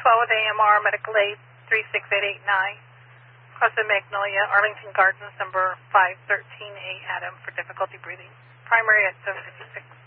with AMR, medical aid 36889. Requested Magnolia, Arlington Gardens, number 513A, Adam, for difficulty breathing. Primary at 756.